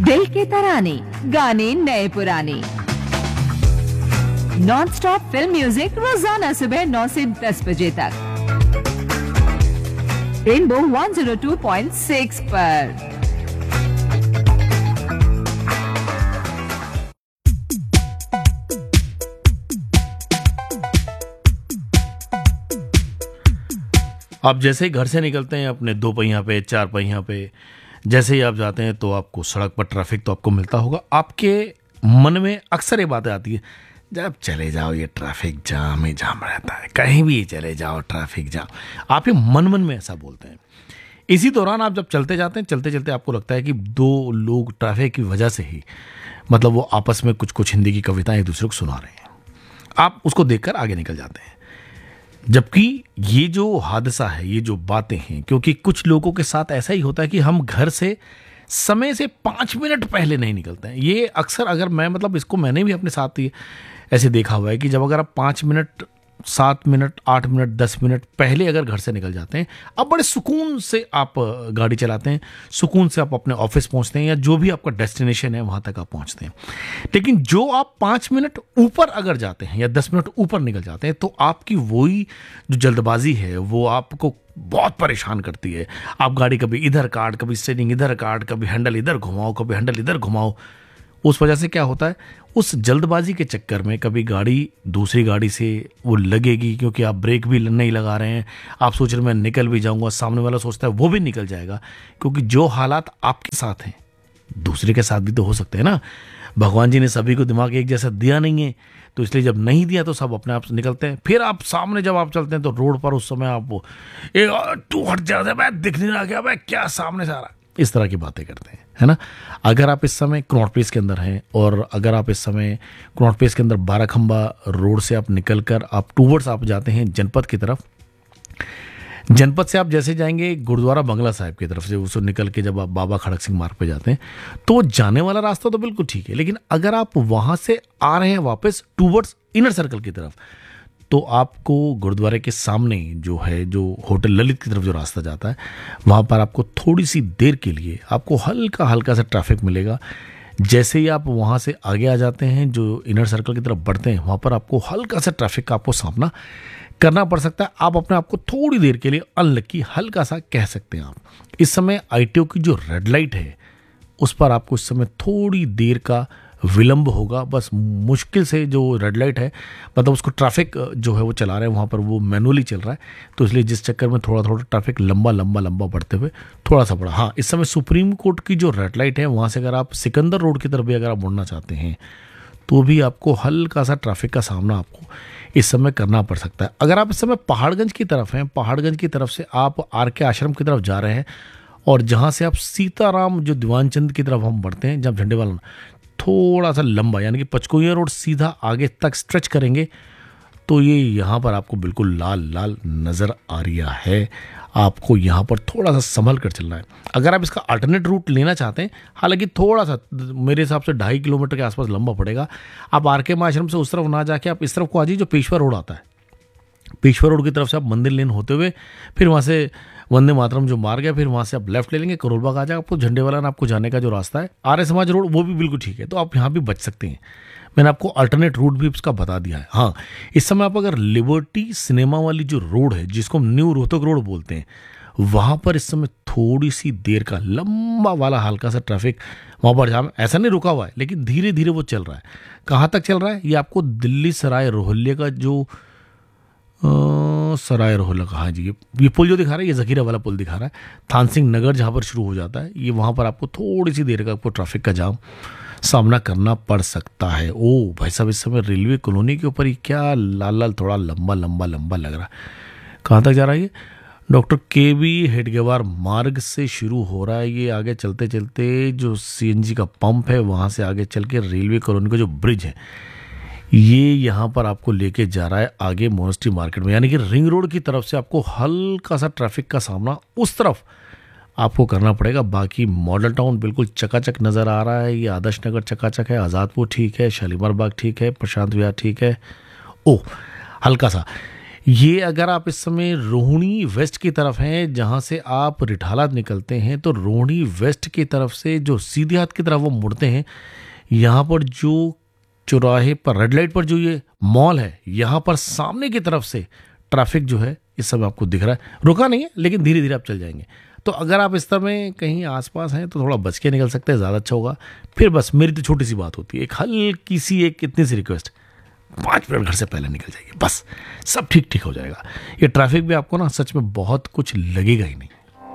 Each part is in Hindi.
दिल के तराने, गाने नए पुराने, नॉन स्टॉप फिल्म म्यूजिक रोजाना सुबह 9 से 10 बजे तक रेनबो 102.6 पर। आप जैसे ही घर से निकलते हैं अपने 2 पहिया पे 4 पहिया पे, जैसे ही आप जाते हैं तो आपको सड़क पर ट्रैफिक तो आपको मिलता होगा। आपके मन में अक्सर ये बातें आती है, जब चले जाओ ये ट्रैफिक जाम ही जाम रहता है, कहीं भी चले जाओ ट्रैफिक जाम। आप ये मन मन में ऐसा बोलते हैं। इसी दौरान आप जब चलते जाते हैं, चलते चलते आपको लगता है कि 2 लोग ट्रैफिक की वजह से ही मतलब वो आपस में कुछ कुछ हिंदी की कविताएं एक दूसरे को सुना रहे हैं। आप उसको देखकर आगे निकल जाते हैं, जबकि ये जो हादसा है, ये जो बातें हैं, क्योंकि कुछ लोगों के साथ ऐसा ही होता है कि हम घर से समय से 5 मिनट पहले नहीं निकलते हैं। ये अक्सर अगर मैं मतलब इसको मैंने भी अपने साथ ही ऐसे देखा हुआ है कि जब अगर आप 5 मिनट 7 मिनट 8 मिनट 10 मिनट पहले अगर घर से निकल जाते हैं, अब बड़े सुकून से आप गाड़ी चलाते हैं, सुकून से आप अपने ऑफिस पहुंचते हैं या जो भी आपका डेस्टिनेशन है वहां तक आप पहुंचते हैं। लेकिन जो आप 5 मिनट ऊपर अगर जाते हैं या 10 मिनट ऊपर निकल जाते हैं तो आपकी वही जो जल्दबाजी है वो आपको बहुत परेशान करती है। आप गाड़ी कभी इधर काट, कभी स्टीयरिंग इधर काट, कभी हैंडल इधर घुमाओ, कभी हैंडल इधर घुमाओ। उस वजह से क्या होता है, उस जल्दबाजी के चक्कर में कभी गाड़ी दूसरी गाड़ी से वो लगेगी, क्योंकि आप ब्रेक भी नहीं लगा रहे हैं। आप सोच रहे हैं मैं निकल भी जाऊंगा, सामने वाला सोचता है वो भी निकल जाएगा, क्योंकि जो हालात आपके साथ हैं दूसरे के साथ भी तो हो सकते हैं ना। भगवान जी ने सभी को दिमाग एक जैसा दिया नहीं है, तो इसलिए जब नहीं दिया तो सब अपने आप से निकलते हैं। फिर आप सामने जब आप चलते हैं तो रोड पर उस समय आप तू हट जाते, मैं दिख नहीं रहा, क्या मैं क्या सामने से आ रहा, इस तरह की बातें करते हैं, है ना। अगर आप इस समय कनॉट प्लेस के अंदर हैं और अगर आप इस समय कनॉट प्लेस के अंदर 12 खंबा रोड से आप निकलकर आप टूवर्ड्स आप जाते हैं जनपद की तरफ, जनपद से आप जैसे जाएंगे गुरुद्वारा बंगला साहिब की तरफ से उसको निकल के जब आप बाबा खड़क सिंह मार्ग पे जाते हैं तो जाने वाला रास्ता तो बिल्कुल ठीक है। लेकिन अगर आप वहां से आ रहे हैं वापस टूवर्ड्स इनर सर्कल की तरफ, तो आपको गुरुद्वारे के सामने जो है, जो होटल ललित की तरफ जो रास्ता जाता है, वहाँ पर आपको थोड़ी सी देर के लिए आपको हल्का हल्का सा ट्रैफिक मिलेगा। जैसे ही आप वहाँ से आगे आ जाते हैं, जो इनर सर्कल की तरफ बढ़ते हैं, वहाँ पर आपको हल्का सा ट्रैफिक का आपको सामना करना पड़ सकता है। आप अपने आप को थोड़ी देर के लिए अनलकी हल्का सा कह सकते हैं। आप इस समय आईटीओ की जो रेड लाइट है उस पर आपको इस समय थोड़ी देर का विलंब होगा। बस मुश्किल से जो रेड लाइट है, मतलब उसको ट्रैफिक जो है वो चला रहे हैं वहाँ पर, वो मैनुअली चल रहा है, तो इसलिए जिस चक्कर में थोड़ा थोड़ा ट्रैफिक लंबा लंबा लंबा बढ़ते हुए थोड़ा सा बढ़ा। हाँ, इस समय सुप्रीम कोर्ट की जो रेड लाइट है वहाँ से अगर आप सिकंदर रोड की तरफ भी अगर आप मुड़ना चाहते हैं तो भी आपको हल्का सा ट्रैफिक का सामना आपको इस समय करना पड़ सकता है। अगर आप इस समय पहाड़गंज की तरफ हैं, पहाड़गंज की तरफ से आप आर के आश्रम की तरफ जा रहे हैं और जहाँ से आप सीताराम जो दीवान चंद की तरफ हम बढ़ते हैं, जब झंडे वाला थोड़ा सा लंबा यानी कि पचकोइया रोड सीधा आगे तक स्ट्रेच करेंगे तो ये यहाँ पर आपको बिल्कुल लाल लाल नज़र आ रहा है। आपको यहाँ पर थोड़ा सा संभल कर चलना है। अगर आप इसका अल्टरनेट रूट लेना चाहते हैं, हालांकि थोड़ा सा मेरे हिसाब से 2.5 किलोमीटर के आसपास लंबा पड़ेगा, आप आर के आश्रम से उस तरफ ना जाके आप इस तरफ को आ जाइए, जो पेशवा रोड आता है, पेशवा रोड की तरफ से आप मंदिर लेन होते हुए फिर वहाँ से वंदे मातरम जो मार्ग है, फिर वहाँ से आप लेफ्ट ले लेंगे, करोलबाग आ जाएगा। आपको झंडे वाला ना आपको जाने का जो रास्ता है आर्य समाज रोड, वो भी बिल्कुल ठीक है, तो आप यहाँ भी बच सकते हैं। मैंने आपको अल्टरनेट रूट भी इसका बता दिया है। हाँ, इस समय आप अगर लिबर्टी सिनेमा वाली जो रोड है, जिसको हम न्यू रोहतक रोड बोलते हैं, वहाँ पर इस समय थोड़ी सी देर का लंबा वाला हल्का सा ट्रैफिक वहाँ पर जाम, ऐसा नहीं रुका हुआ है लेकिन धीरे धीरे वो चल रहा है। कहाँ तक चल रहा है, ये आपको दिल्ली सराय रोहिल्ले का जो सराय रोहिल्ला, हाँ जी, ये पुल जो दिखा रहा है, ये जखीरा वाला पुल दिखा रहा है, थान सिंह नगर जहाँ पर शुरू हो जाता है, ये वहाँ पर आपको थोड़ी सी देर का आपको ट्रैफिक का जाम सामना करना पड़ सकता है। ओ भाई साहब, इस समय रेलवे कॉलोनी के ऊपर ये क्या लाल लाल थोड़ा लंबा लंबा लंबा लग रहा है। कहाँ तक जा रहा है ये, डॉक्टर के बी हेडगेवार मार्ग से शुरू हो रहा है, ये आगे चलते चलते जो सीएनजी का पंप है वहाँ से आगे चल के रेलवे कॉलोनी का जो ब्रिज है, ये यहाँ पर आपको लेके जा रहा है आगे मोनेस्ट्री मार्केट में, यानी कि रिंग रोड की तरफ से आपको हल्का सा ट्रैफिक का सामना उस तरफ आपको करना पड़ेगा। बाकी मॉडल टाउन बिल्कुल चकाचक नज़र आ रहा है, ये आदर्श नगर चकाचक है, आज़ादपुर ठीक है, शालीमार बाग ठीक है, प्रशांत विहार ठीक है। ओ हल्का सा ये अगर आप इस समय रोहिणी वेस्ट की तरफ हैं, जहाँ से आप रिठाला निकलते हैं, तो रोहिणी वेस्ट की तरफ से जो सीधे हाथ की तरफ वो मुड़ते हैं, यहाँ पर जो चौराहे पर रेड लाइट पर जो ये मॉल है, यहाँ पर सामने की तरफ से ट्रैफिक जो है इस समय आपको दिख रहा है। रुका नहीं है, लेकिन धीरे धीरे आप चल जाएंगे। तो अगर आप इस समय कहीं आसपास हैं तो थोड़ा बच के निकल सकते हैं, ज़्यादा अच्छा होगा। फिर बस मेरी तो छोटी सी बात होती है, एक हल्की सी एक इतनी सी रिक्वेस्ट, 5 मिनट घर से पहले निकल जाइए, बस सब ठीक ठीक हो जाएगा। ये ट्रैफिक भी आपको ना सच में बहुत कुछ लगेगा ही नहीं,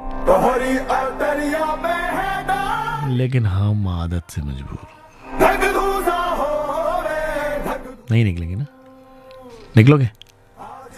लेकिन हम आदत से मजबूर नहीं निकलेंगे ना। निकलोगे?